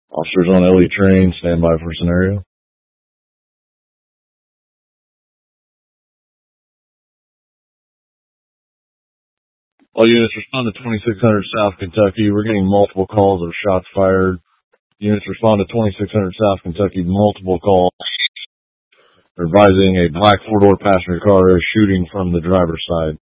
Officers on LE train, stand by for scenario. All units respond to 2600 South Kentucky. We're getting multiple calls of shots fired. Units respond to 2600 South Kentucky, multiple calls. They're advising a black four-door passenger car is shooting from the driver's side.